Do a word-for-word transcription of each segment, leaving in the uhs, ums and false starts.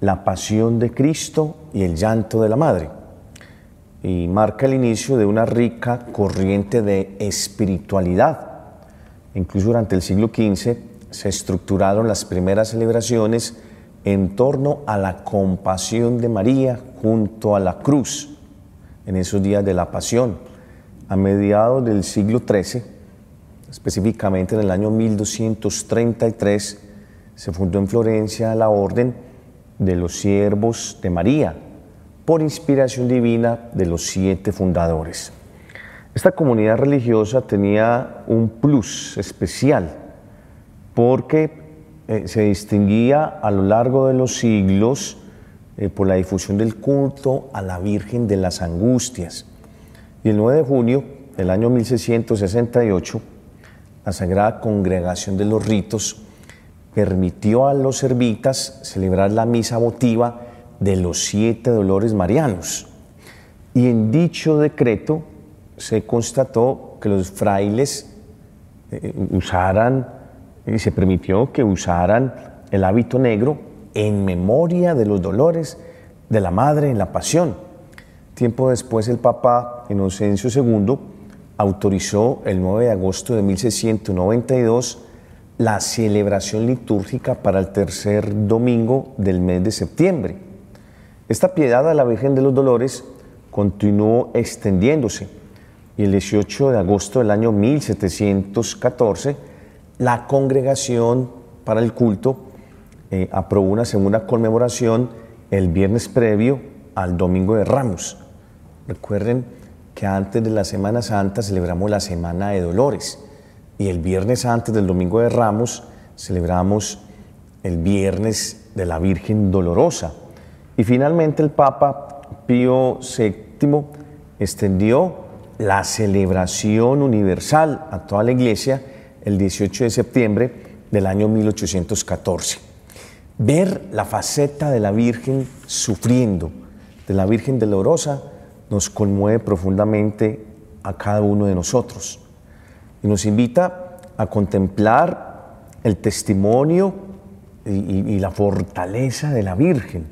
la pasión de Cristo y el llanto de la Madre, y marca el inicio de una rica corriente de espiritualidad. Incluso durante el siglo quince se estructuraron las primeras celebraciones en torno a la compasión de María junto a la cruz, en esos días de la Pasión. A mediados del siglo trece, específicamente en el año mil doscientos treinta y tres, se fundó en Florencia la Orden de los Siervos de María, por inspiración divina de los siete fundadores. Esta comunidad religiosa tenía un plus especial porque eh, se distinguía a lo largo de los siglos eh, por la difusión del culto a la Virgen de las Angustias. Y el nueve de junio del año mil seiscientos sesenta y ocho, la Sagrada Congregación de los Ritos permitió a los servitas celebrar la misa votiva de los siete dolores marianos. Y en dicho decreto se constató que los frailes eh, usaran, y se permitió que usaran el hábito negro en memoria de los dolores de la Madre en la Pasión. Tiempo después, el Papa Inocencio segundo autorizó el nueve de agosto de mil seiscientos noventa y dos la celebración litúrgica para el tercer domingo del mes de septiembre. Esta piedad a la Virgen de los Dolores continuó extendiéndose y el dieciocho de agosto del año mil setecientos catorce la Congregación para el Culto eh, aprobó una segunda conmemoración el viernes previo al Domingo de Ramos. Recuerden que antes de la Semana Santa celebramos la Semana de Dolores y el viernes antes del Domingo de Ramos celebramos el Viernes de la Virgen Dolorosa. Y finalmente el Papa Pío séptimo extendió la celebración universal a toda la Iglesia el dieciocho de septiembre del año mil ochocientos catorce. Ver la faceta de la Virgen sufriendo, de la Virgen Dolorosa, nos conmueve profundamente a cada uno de nosotros y nos invita a contemplar el testimonio y, y, y la fortaleza de la Virgen.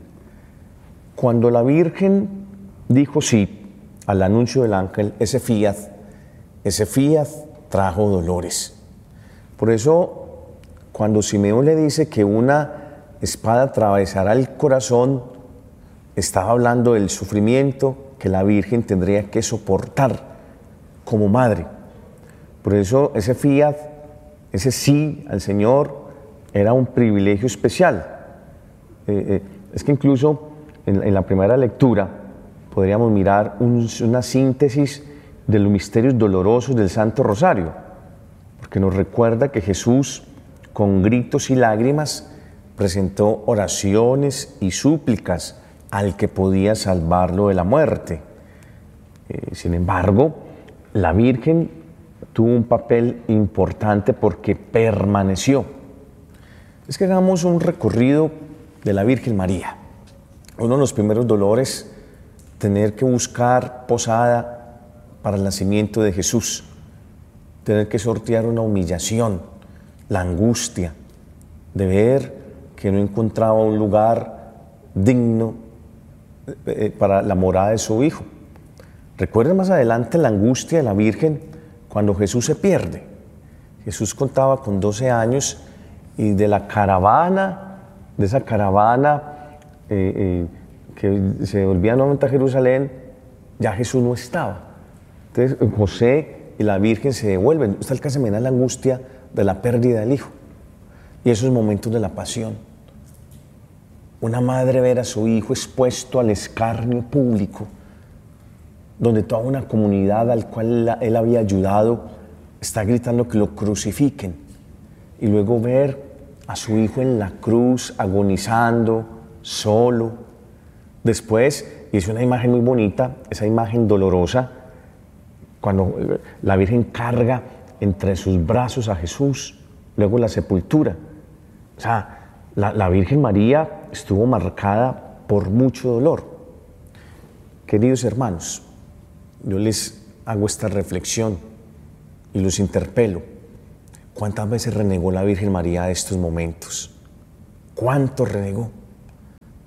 Cuando la Virgen dijo sí al anuncio del ángel, ese fiat, ese fiat trajo dolores. Por eso, cuando Simeón le dice que una espada atravesará el corazón, estaba hablando del sufrimiento que la Virgen tendría que soportar como madre. Por eso ese fiat, ese sí al Señor, era un privilegio especial. Eh, eh, es que incluso en, en la primera lectura podríamos mirar un, una síntesis de los misterios dolorosos del Santo Rosario, porque nos recuerda que Jesús, con gritos y lágrimas, presentó oraciones y súplicas al que podía salvarlo de la muerte. Eh, sin embargo, la Virgen tuvo un papel importante porque permaneció. Es que hagamos un recorrido de la Virgen María. Uno de los primeros dolores, tener que buscar posada para el nacimiento de Jesús, tener que sortear una humillación, la angustia de ver que no encontraba un lugar digno para la morada de su hijo. Recuerden más adelante la angustia de la Virgen cuando Jesús se pierde. Jesús contaba con doce años y de la caravana, de esa caravana eh, eh, que se volvía nuevamente a Jerusalén, ya Jesús no estaba. Entonces José y la Virgen se devuelven. Usted alcanza a mirar la angustia de la pérdida del hijo y esos momentos de la pasión. Una madre ver a su hijo expuesto al escarnio público, donde toda una comunidad al cual él había ayudado está gritando que lo crucifiquen, y luego ver a su hijo en la cruz agonizando, solo. Después, y es una imagen muy bonita, esa imagen dolorosa, cuando la Virgen carga entre sus brazos a Jesús, luego la sepultura. O sea, la, la Virgen María estuvo marcada por mucho dolor. Queridos hermanos, yo les hago esta reflexión y los interpelo. ¿Cuántas veces renegó la Virgen María de estos momentos? ¿Cuánto renegó?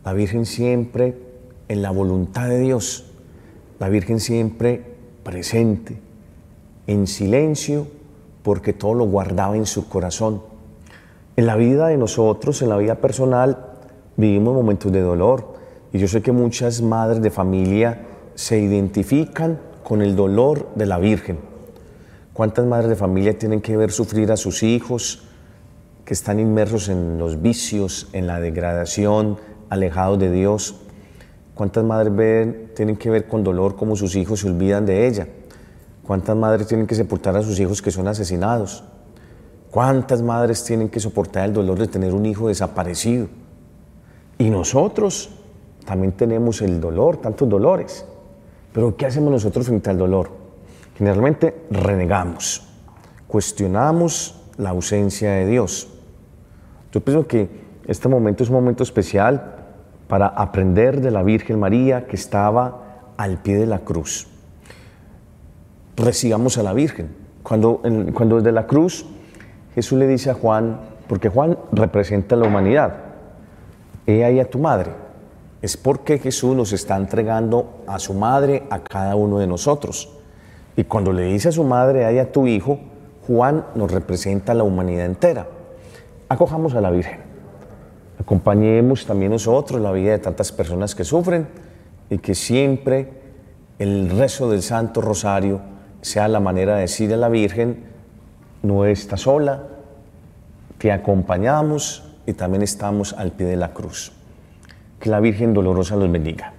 la Virgen siempre en la voluntad de Dios, la Virgen siempre presente, en silencio, porque todo lo guardaba en su corazón. En la vida de nosotros, en la vida personal, vivimos momentos de dolor, y yo sé que muchas madres de familia se identifican con el dolor de la Virgen. ¿Cuántas madres de familia tienen que ver sufrir a sus hijos que están inmersos en los vicios, en la degradación, alejados de Dios? ¿Cuántas madres ven, tienen que ver con dolor cómo sus hijos se olvidan de ella? ¿Cuántas madres tienen que sepultar a sus hijos que son asesinados? ¿Cuántas madres tienen que soportar el dolor de tener un hijo desaparecido? Y nosotros también tenemos el dolor, tantos dolores. Pero ¿qué hacemos nosotros frente al dolor? Generalmente renegamos, cuestionamos la ausencia de Dios. Yo pienso que este momento es un momento especial para aprender de la Virgen María que estaba al pie de la cruz. Recibamos a la Virgen. Cuando, en, cuando desde la cruz Jesús le dice a Juan, porque Juan representa a la humanidad, he ahí a tu madre. Es porque Jesús nos está entregando a su madre, a cada uno de nosotros. Y cuando le dice a su madre, ahí a tu hijo, Juan nos representa a la humanidad entera. Acojamos a la Virgen. Acompañemos también nosotros la vida de tantas personas que sufren y que siempre el rezo del Santo Rosario sea la manera de decirle a la Virgen, no estás sola, te acompañamos y también estamos al pie de la cruz. Que la Virgen Dolorosa los bendiga.